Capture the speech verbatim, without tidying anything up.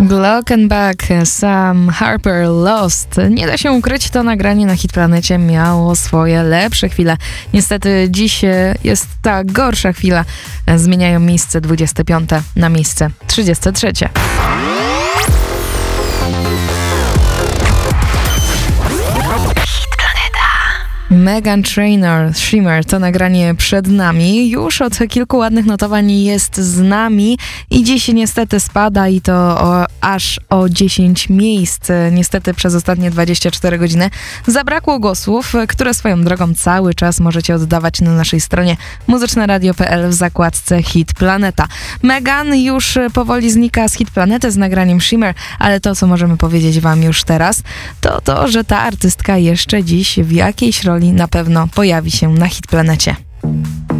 Glockenbach, Sam Harper, Lost. Nie da się ukryć, to nagranie na Hitplanecie miało swoje lepsze chwile. Niestety dziś jest ta gorsza chwila. Zmieniają miejsce dwudzieste piąte na miejsce trzydzieste trzecie. Meghan Trainor, Shimmer, to nagranie przed nami. Już od kilku ładnych notowań jest z nami i dziś niestety spada i to o, aż o dziesięć miejsc. Niestety przez ostatnie dwadzieścia cztery godziny zabrakło głosów, które swoją drogą cały czas możecie oddawać na naszej stronie muzyczne radio kropka p l w zakładce Hit Planeta. Meghan już powoli znika z Hit Planety z nagraniem Shimmer, ale to, co możemy powiedzieć wam już teraz, to to, że ta artystka jeszcze dziś w jakiejś roli na pewno pojawi się na Hitplanecie.